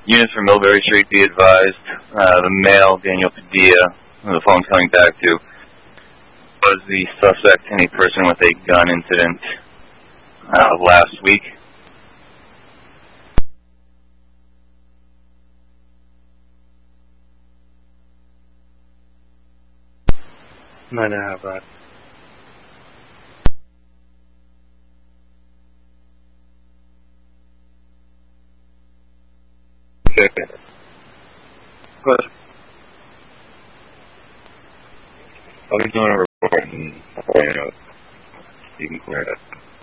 Units from Millbury Street, be advised. The male, Daniel Padilla, who the phone's coming back to, was the suspect in a person with a gun incident last week. Might not have that. Okay. Good. I'll be doing a report and you can clear it up.